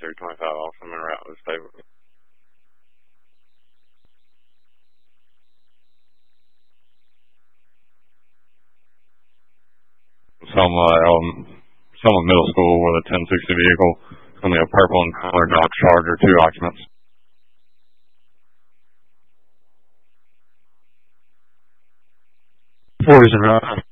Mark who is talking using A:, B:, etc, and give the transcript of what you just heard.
A: 325 off. I'm en route to the stable. Selma Middle School with a 1060 vehicle. It's going to be a purple and color Dodge Charger, 2 occupants. Four is in route.